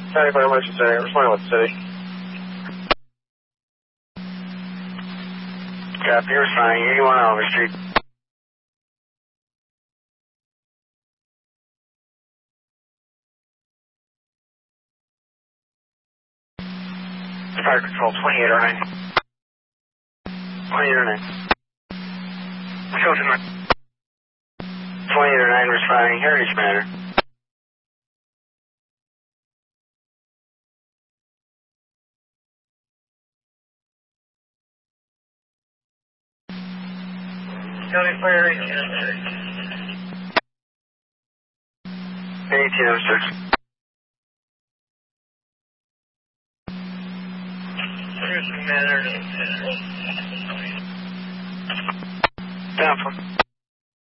County Fire Emergency Center, responding with the city. Copy, responding, 81 Oliver Street. Fire Control, 2809. 2809. Children, 2809 responding, Heritage Matter. County Fire 1806. 1806. Cruise Commander. Down from.